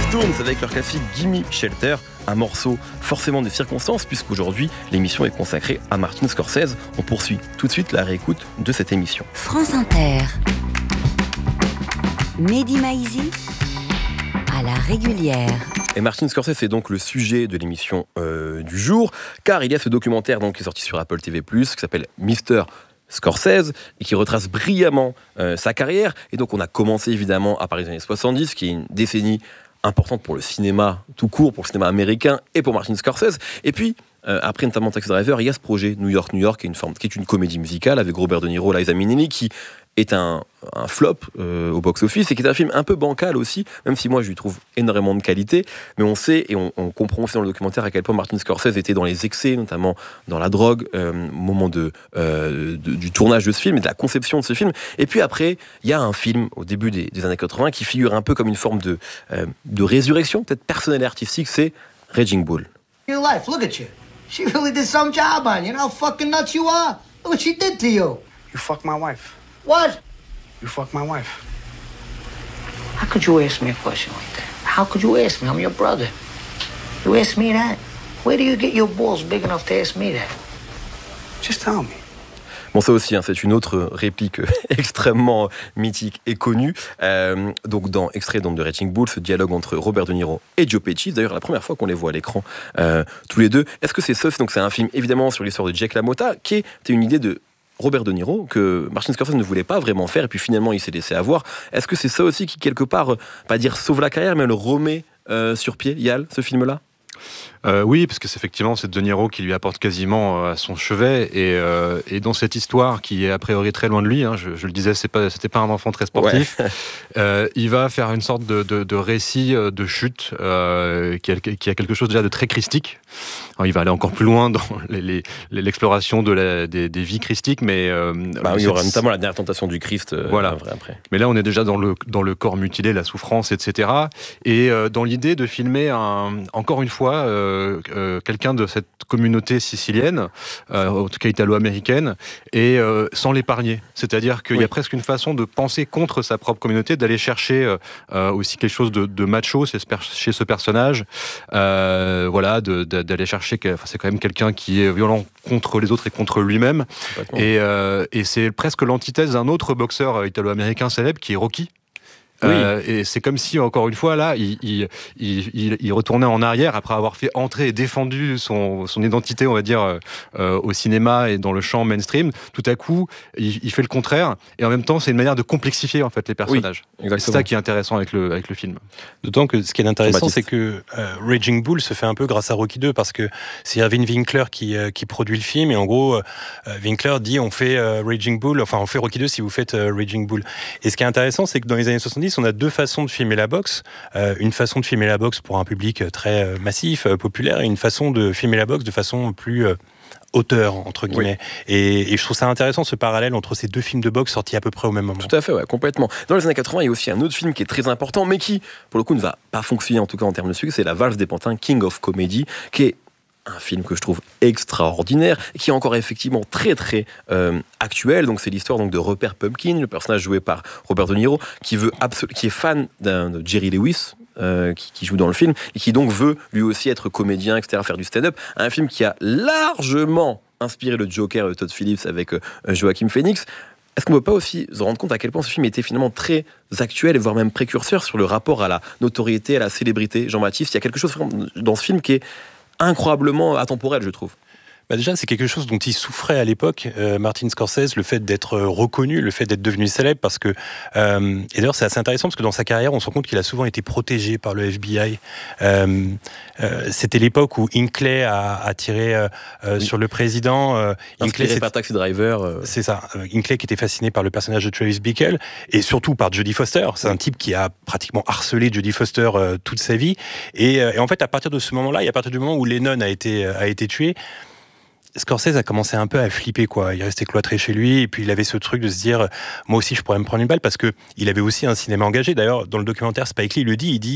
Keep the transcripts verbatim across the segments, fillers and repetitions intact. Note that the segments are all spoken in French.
Stones avec leur classique Gimme Shelter, un morceau forcément de circonstances puisqu'aujourd'hui l'émission est consacrée à Martin Scorsese. On poursuit tout de suite la réécoute de cette émission. France Inter. Mehdi Maizi à la régulière. Et Martin Scorsese est donc le sujet de l'émission euh, du jour, car il y a ce documentaire donc, qui est sorti sur Apple T V plus, qui s'appelle Mister Scorsese, et qui retrace brillamment euh, sa carrière. Et donc on a commencé évidemment à parler des années soixante-dix, qui est une décennie importante pour le cinéma tout court, pour le cinéma américain et pour Martin Scorsese. Et puis, euh, après notamment Taxi Driver, il y a ce projet New York, New York, qui est une, forme, qui est une comédie musicale avec Robert De Niro, Liza Minnelli, qui est un, un flop euh, au box-office et qui est un film un peu bancal aussi, même si moi je lui trouve énormément de qualité. Mais on sait et on, on comprend aussi dans le documentaire à quel point Martin Scorsese était dans les excès, notamment dans la drogue, euh, au moment de, euh, de, du tournage de ce film et de la conception de ce film. Et puis après, il y a un film au début des, des années quatre-vingts qui figure un peu comme une forme de, euh, de résurrection, peut-être personnelle et artistique, c'est Raging Bull. Your life, look at you. She really did some job on you. You know how fucking nuts you are. Look what she did to you. You fucked my wife. What? You fucked my wife. How could you ask me a question like that? How could you ask me? I'm your brother. You ask me that? Where do you get your balls big enough to ask me that? Just tell me. Bon, ça aussi, hein, c'est une autre réplique extrêmement mythique et connue. Euh, donc, dans extrait donc, de Raging Bull, ce dialogue entre Robert De Niro et Joe Pesci, d'ailleurs la première fois qu'on les voit à l'écran euh, tous les deux. Est-ce que c'est ça? Donc, c'est un film évidemment sur l'histoire de Jake LaMotta, qui était une idée de Robert De Niro que Martin Scorsese ne voulait pas vraiment faire, et puis finalement il s'est laissé avoir. Est-ce que c'est ça aussi qui quelque part, pas dire sauve la carrière, mais le remet euh, sur pied, Yal, ce film-là? Euh, oui, parce que c'est effectivement c'est De Niro qui lui apporte quasiment à son chevet, et, euh, et dans cette histoire qui est a priori très loin de lui, hein, je, je le disais, c'est pas, c'était pas un enfant très sportif, ouais. euh, il va faire une sorte de, de, de récit de chute euh, qui, a, qui a quelque chose déjà de très christique. Alors, il va aller encore plus loin dans les, les, l'exploration de la, des, des vies christiques, mais euh, bah, il y aura notamment la dernière tentation du Christ. Euh, voilà. Après. Mais là, on est déjà dans le dans le corps mutilé, la souffrance, et cetera. Et euh, dans l'idée de filmer un, encore une fois. Euh, Euh, quelqu'un de cette communauté sicilienne, euh, en tout cas italo-américaine, et euh, sans l'épargner. C'est-à-dire qu'il oui. y a presque une façon de penser contre sa propre communauté, d'aller chercher euh, aussi quelque chose de, de macho chez ce personnage, euh, voilà, de, de, d'aller chercher, enfin, c'est quand même quelqu'un qui est violent contre les autres et contre lui-même, et, euh, et c'est presque l'antithèse d'un autre boxeur italo-américain célèbre qui est Rocky. Oui. Euh, et c'est comme si, encore une fois, là, il, il, il, il retournait en arrière après avoir fait entrer et défendu son, son identité, on va dire, euh, au cinéma et dans le champ mainstream. Tout à coup, il, il fait le contraire. Et en même temps, c'est une manière de complexifier, en fait, les personnages. Oui, c'est ça qui est intéressant avec le, avec le film. D'autant que ce qui est intéressant, c'est que euh, Raging Bull se fait un peu grâce à Rocky deux, parce que c'est Irving Winkler qui, euh, qui produit le film. Et en gros, euh, Winkler dit on fait euh, Raging Bull, enfin, on fait Rocky deux si vous faites euh, Raging Bull. Et ce qui est intéressant, c'est que dans les années soixante-dix, on a deux façons de filmer la boxe. Euh, une façon de filmer la boxe pour un public très euh, massif, euh, populaire, et une façon de filmer la boxe de façon plus euh, auteur, entre guillemets. Oui. Et, et je trouve ça intéressant, ce parallèle entre ces deux films de boxe sortis à peu près au même moment. Tout à fait, ouais, complètement. Dans les années quatre-vingts, il y a aussi un autre film qui est très important, mais qui, pour le coup, ne va pas fonctionner, en tout cas en termes de succès, c'est La Valse des Pantins, King of Comedy, qui est un film que je trouve extraordinaire, qui est encore effectivement très très euh, actuel. Donc c'est l'histoire donc de Rupert Pupkin, le personnage joué par Robert De Niro, qui veut absolu- qui est fan d'un, de Jerry Lewis, euh, qui, qui joue dans le film, et qui donc veut lui aussi être comédien, et cetera, faire du stand-up. Un film qui a largement inspiré le Joker de Todd Phillips avec euh, Joaquin Phoenix. Est-ce qu'on ne peut pas aussi se rendre compte à quel point ce film était finalement très actuel, et voire même précurseur sur le rapport à la notoriété, à la célébrité? Jean-Baptiste, il y a quelque chose dans ce film qui est incroyablement atemporel, je trouve. Bah déjà, c'est quelque chose dont il souffrait à l'époque, euh, Martin Scorsese, le fait d'être reconnu, le fait d'être devenu célèbre, parce que, euh, et d'ailleurs c'est assez intéressant, parce que dans sa carrière, on se rend compte qu'il a souvent été protégé par le F B I. Euh, euh, c'était l'époque où Hinckley a, a tiré euh, oui. sur le président. Euh, Inspiré Hinckley, par Taxi Driver. Euh... C'est ça. Euh, Hinckley qui était fasciné par le personnage de Travis Bickle, et surtout par Jodie Foster. C'est un type qui a pratiquement harcelé Jodie Foster euh, toute sa vie. Et, euh, et en fait, à partir de ce moment-là, et à partir du moment où Lennon a été, a été tué, Scorsese a commencé un peu à flipper, quoi. Il restait cloîtré chez lui, et puis il avait ce truc de se dire, moi aussi je pourrais me prendre une balle, parce que il avait aussi un cinéma engagé. D'ailleurs, dans le documentaire, Spike Lee le dit, il dit,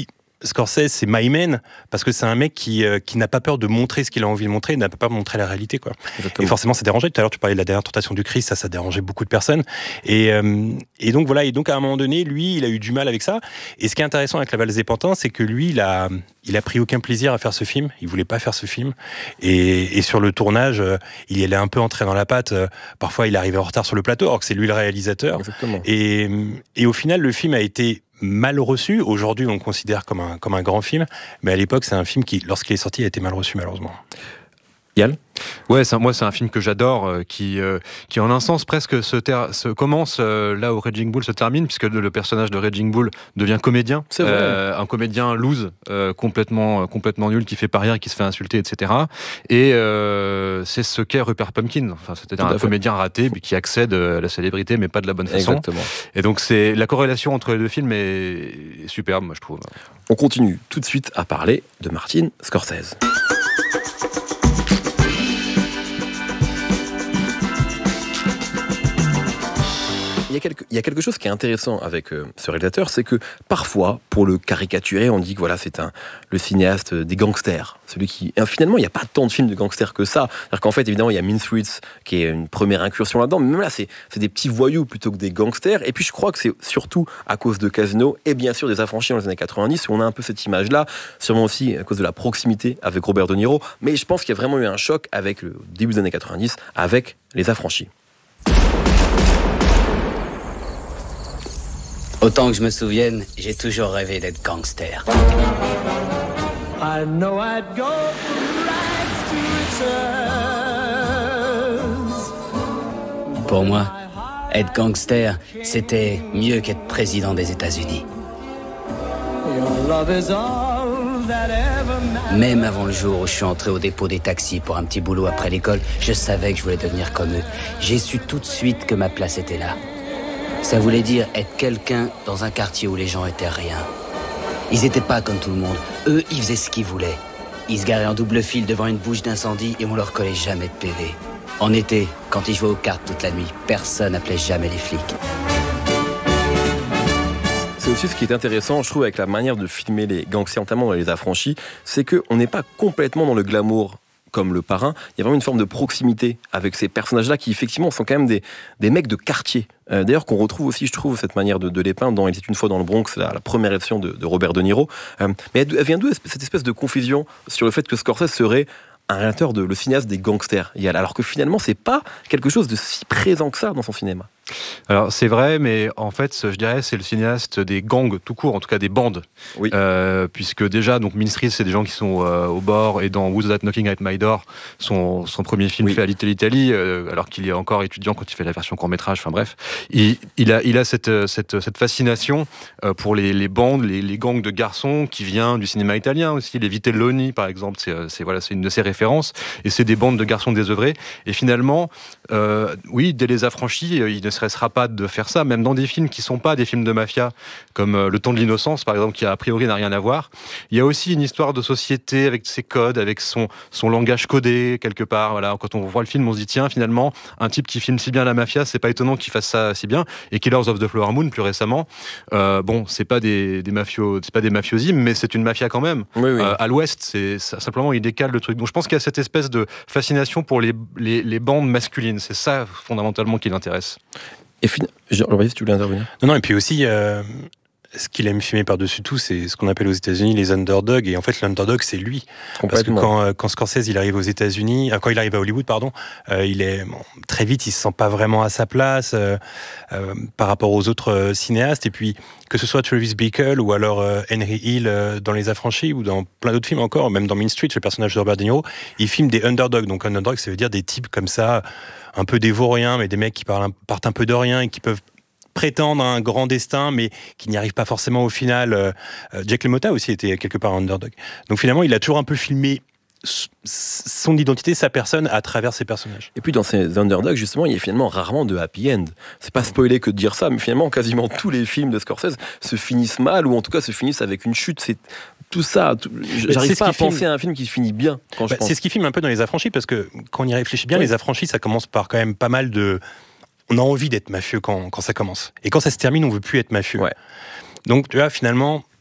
Scorsese, c'est my man, parce que c'est un mec qui, euh, qui n'a pas peur de montrer ce qu'il a envie de montrer, n'a pas peur de montrer la réalité, quoi. Exactement. Et forcément, ça dérangeait. Tout à l'heure, tu parlais de La Dernière Tentation du Christ, ça, ça dérangeait beaucoup de personnes. Et, euh, et donc, voilà. Et donc, à un moment donné, lui, il a eu du mal avec ça. Et ce qui est intéressant avec La Valse des Pantins, c'est que lui, il a, il a pris aucun plaisir à faire ce film. Il voulait pas faire ce film. Et, et sur le tournage, euh, il y allait un peu entrer dans la pâte. Euh, parfois, il arrivait en retard sur le plateau, alors que c'est lui le réalisateur. Exactement. Et, et au final, le film a été mal reçu. Aujourd'hui, on le considère comme un, comme un grand film. Mais à l'époque, c'est un film qui, lorsqu'il est sorti, a été mal reçu, malheureusement. Yann ? Ouais, c'est un, moi c'est un film que j'adore, euh, qui, euh, qui en un sens presque se, ter- se commence euh, là où Raging Bull se termine, puisque le, le personnage de Raging Bull devient comédien, C'est vrai. Euh, un comédien loose, euh, complètement, complètement nul, qui fait pas rire, qui se fait insulter, et cetera. Et euh, c'est ce qu'est Rupert Pumkin, enfin, c'est-à-dire Tout à un fait. comédien raté, mais qui accède à la célébrité, mais pas de la bonne façon. Exactement. Et donc c'est la corrélation entre les deux films est, est superbe, moi je trouve. On continue tout de suite à parler de Martin Scorsese. Il y, a quelque, il y a quelque chose qui est intéressant avec euh, ce réalisateur, c'est que parfois, pour le caricaturer, on dit que voilà, c'est un, le cinéaste des gangsters. Celui qui, et finalement, il n'y a pas tant de films de gangsters que ça. C'est-à-dire qu'en fait, évidemment, il y a Mean Streets, qui est une première incursion là-dedans, mais même là, c'est, c'est des petits voyous plutôt que des gangsters. Et puis, je crois que c'est surtout à cause de Casino et bien sûr des Affranchis dans les années quatre-vingt-dix, où on a un peu cette image-là, sûrement aussi à cause de la proximité avec Robert De Niro. Mais je pense qu'il y a vraiment eu un choc avec le début des années quatre-vingt-dix, avec les Affranchis. Autant que je me souvienne, j'ai toujours rêvé d'être gangster. I know I'd go from rags to riches. Pour moi, être gangster, c'était mieux qu'être président des États-Unis. Your love is all that ever matters. Même avant le jour où je suis entré au dépôt des taxis pour un petit boulot après l'école, je savais que je voulais devenir comme eux. J'ai su tout de suite que ma place était là. Ça voulait dire être quelqu'un dans un quartier où les gens étaient rien. Ils étaient pas comme tout le monde. Eux, ils faisaient ce qu'ils voulaient. Ils se garaient en double file devant une bouche d'incendie et on leur collait jamais de P V. En été, quand ils jouaient aux cartes toute la nuit, personne n'appelait jamais les flics. C'est aussi ce qui est intéressant, je trouve, avec la manière de filmer les gangsters, notamment dans Les Affranchis, c'est qu'on n'est pas complètement dans le glamour comme Le Parrain. Il y a vraiment une forme de proximité avec ces personnages-là qui, effectivement, sont quand même des, des mecs de quartier. Euh, d'ailleurs, qu'on retrouve aussi, je trouve, cette manière de, de les peindre dans Il était une fois dans le Bronx, la, la première édition de, de Robert De Niro. Euh, mais elle, elle vient d'où cette espèce de confusion sur le fait que Scorsese serait un réalisateur de le cinéaste des gangsters, alors que finalement, c'est pas quelque chose de si présent que ça dans son cinéma. Alors c'est vrai, mais en fait, je dirais, c'est le cinéaste des gangs tout court, en tout cas des bandes. Oui. Euh, puisque déjà, donc Mean Streets, c'est des gens qui sont euh, au bord, et dans Who's That Knocking at My Door, son, son premier film Oui. fait à Little Italy, euh, alors qu'il est encore étudiant quand il fait la version court-métrage, enfin bref. Il, il a, il a cette, cette, cette fascination euh, pour les, les bandes, les, les gangs de garçons qui vient du cinéma italien aussi, les Vitelloni par exemple, c'est, c'est, voilà, c'est une de ses références, et c'est des bandes de garçons désœuvrés. Et finalement, euh, oui, dès Les Affranchis, il ne stressera pas de faire ça, même dans des films qui ne sont pas des films de mafia, comme euh, Le Temps de l'Innocence, par exemple, qui a priori n'a rien à voir. Il y a aussi une histoire de société avec ses codes, avec son, son langage codé, quelque part. Voilà. Quand on voit le film, on se dit, tiens, finalement, un type qui filme si bien la mafia, c'est pas étonnant qu'il fasse ça si bien. Et Killers of the Flower Moon, plus récemment, euh, bon, c'est pas des, des mafios, c'est pas des mafiosi, mais c'est une mafia quand même. Oui, oui. Euh, à l'ouest, c'est, ça, simplement, il décale le truc. Donc je pense qu'il y a cette espèce de fascination pour les, les, les bandes masculines. C'est ça, fondamentalement, qui l'intéresse. Et finalement, vas-y si tu voulais intervenir. Non, non, et puis aussi, euh, ce qu'il aime filmer par-dessus tout, c'est ce qu'on appelle aux États-Unis les underdogs. Et en fait, l'underdog, c'est lui. Parce que quand, quand Scorsese il arrive aux États-Unis, quand il arrive à Hollywood, pardon, euh, il est bon, très vite, il se sent pas vraiment à sa place euh, euh, par rapport aux autres euh, cinéastes. Et puis, que ce soit Travis Bickle ou alors euh, Henry Hill euh, dans Les Affranchis ou dans plein d'autres films encore, même dans Mean Streets, le personnage de Robert De Niro, il filme des underdogs. Donc, underdog, ça veut dire des types comme ça, un peu des vauriens, mais des mecs qui parlent, partent un peu de rien et qui peuvent prétendre à un grand destin, mais qui n'y arrivent pas forcément au final. Euh, Jack LaMotta aussi était quelque part un underdog. Donc finalement, il a toujours un peu filmé son identité, sa personne à travers ses personnages. Et puis dans ces underdogs, justement, il y a finalement rarement de happy end. C'est pas spoilé que de dire ça, mais finalement, quasiment tous les films de Scorsese se finissent mal, ou en tout cas se finissent avec une chute. C'est tout ça. Tout... J'arrive pas à penser filme... à un film qui finit bien quand bah, je pense. C'est ce qui filme un peu dans Les Affranchis, parce que quand on y réfléchit bien, oui. Les Affranchis, ça commence par quand même pas mal de... On a envie d'être mafieux quand, quand ça commence. Et quand ça se termine, on veut plus être mafieux. Ouais. Donc, tu vois, finalement,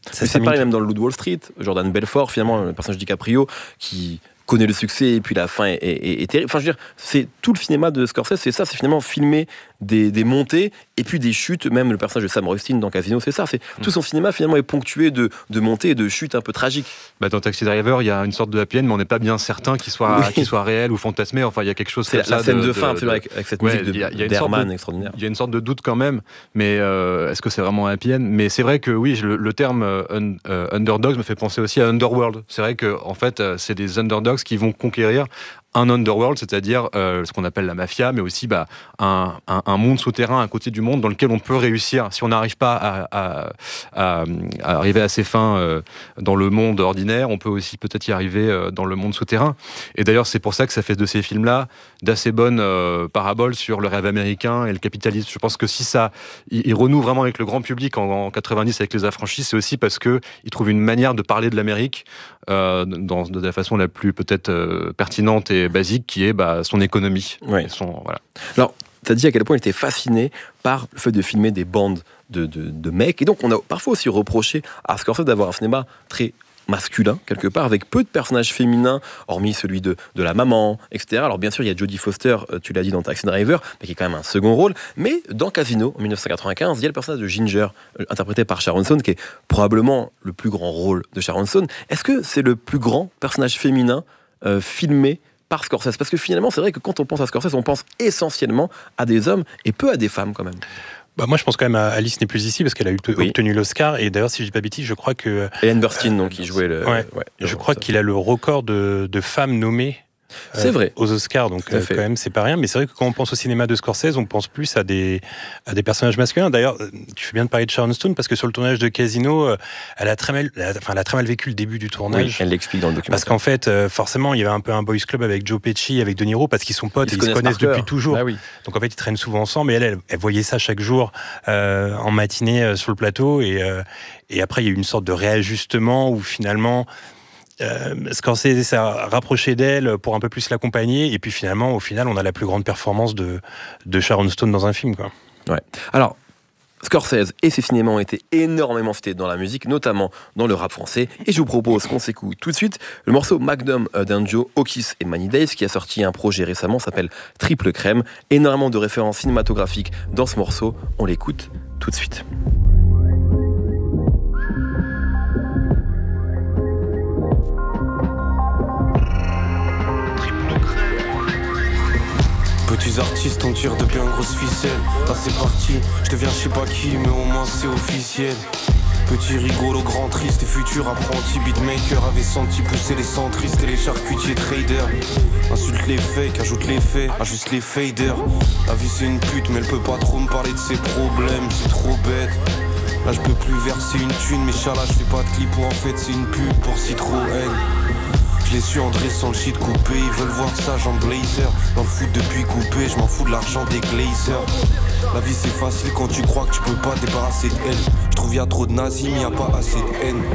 Ça, c'est pareil même dans le Loup de Wall Street, Jordan Belfort, finalement, le personnage de DiCaprio, qui connaît le succès et puis la fin est, est, est terrible. Enfin, je veux dire, c'est tout le cinéma de Scorsese, c'est ça, c'est finalement filmer des, des montées et puis des chutes. Même le personnage de Sam Rockwell dans Casino, c'est ça. C'est mmh. tout son cinéma finalement est ponctué de, de montées et de chutes un peu tragiques. Bah, dans Taxi Driver, il y a une sorte de happy end, mais on n'est pas bien certain qu'il soit, oui. qu'il soit réel ou fantasmé. Enfin, il y a quelque chose c'est comme la, ça. La scène de, de fin, de, c'est vrai, avec cette ouais, musique de y a, y a d'Herman de, extraordinaire. Il y a une sorte de doute quand même, mais euh, est-ce que c'est vraiment un happy end ? Mais c'est vrai que oui, le, le terme euh, un, euh, underdogs me fait penser aussi à Underworld. C'est vrai que en fait, euh, c'est des underdogs qui vont conquérir un underworld, c'est-à-dire euh, ce qu'on appelle la mafia, mais aussi bah, un, un, un monde souterrain à côté du monde dans lequel on peut réussir. Si on n'arrive pas à, à, à, à arriver à ses fins euh, dans le monde ordinaire, on peut aussi peut-être y arriver euh, dans le monde souterrain. Et d'ailleurs, c'est pour ça que ça fait de ces films-là d'assez bonnes euh, paraboles sur le rêve américain et le capitalisme. Je pense que si ça, il, il renoue vraiment avec le grand public en, en quatre-vingt-dix avec Les Affranchis, c'est aussi parce que il trouve une manière de parler de l'Amérique euh, dans, de la façon la plus peut-être euh, pertinente et basique, qui est bah, son économie. Ouais. Son, voilà. Alors, tu as dit à quel point il était fasciné par le fait de filmer des bandes de, de, de mecs. Et donc, on a parfois aussi reproché à Scorsese d'avoir un cinéma très masculin, quelque part, avec peu de personnages féminins, hormis celui de, de la maman, et cetera. Alors, bien sûr, il y a Jodie Foster, tu l'as dit dans Taxi Driver, mais qui est quand même un second rôle. Mais dans Casino, en dix-neuf cent quatre-vingt-quinze, il y a le personnage de Ginger, interprété par Sharon Stone, qui est probablement le plus grand rôle de Sharon Stone. Est-ce que c'est le plus grand personnage féminin euh, filmé par Scorsese? Parce que finalement, c'est vrai que quand on pense à Scorsese, on pense essentiellement à des hommes et peu à des femmes quand même. Bah moi, je pense quand même à Alice n'est plus ici parce qu'elle a eu oui. obtenu l'Oscar. Et d'ailleurs, si je dis pas bêtise, je crois que Ellen Burstyn, donc, qui jouait le. Ouais, ouais, je crois qu'il a le record de, de femmes nommées. C'est euh, vrai. Aux Oscars, donc euh, quand même, c'est pas rien. Mais c'est vrai que quand on pense au cinéma de Scorsese, on pense plus à des, à des personnages masculins. D'ailleurs, tu fais bien de parler de Sharon Stone parce que sur le tournage de Casino, euh, elle, a très mal, elle, a, enfin, elle a très mal vécu le début du tournage. Oui, elle l'explique dans le documentaire. Parce qu'en fait, euh, forcément, il y avait un peu un boys club avec Joe Pesci, avec De Niro, parce qu'ils sont potes, ils, et ils se connaissent depuis toujours. Bah oui. Donc en fait, ils traînent souvent ensemble. Et elle, elle, elle voyait ça chaque jour euh, en matinée euh, sur le plateau. Et, euh, et après, il y a eu une sorte de réajustement où finalement. Euh, Scorsese s'est rapproché d'elle pour un peu plus l'accompagner, et puis finalement, au final, on a la plus grande performance de, de Sharon Stone dans un film, quoi. Ouais. Alors, Scorsese et ses cinémas ont été énormément cités dans la musique, notamment dans le rap français. Et je vous propose qu'on s'écoute tout de suite le morceau Magnum d'un duo Okis et Many Days, qui a sorti un projet récemment, s'appelle Triple Crème. Énormément de références cinématographiques dans ce morceau. On l'écoute tout de suite. Petits artistes, on tire de bien grosses ficelles. Là c'est parti, je deviens je sais pas qui, mais au moins c'est officiel. Petit rigolo, grand triste et futur apprenti beatmaker avait senti pousser les centristes et les charcutiers traders. Insulte les fakes, ajoute les faits, ajuste les faders. La vie c'est une pute mais elle peut pas trop me parler de ses problèmes, c'est trop bête. Là je peux plus verser une thune, mais chala je fais pas de clip où en fait c'est une pub pour Citroën. Je les suis en dressant le shit coupé, ils veulent voir ça, j'en blazer. Dans le foot depuis coupé, je m'en fous de l'argent des glazers. La vie c'est facile quand tu crois que tu peux pas te débarrasser de elle. Je trouve y'a trop de nazis mais y'a pas assez de haine.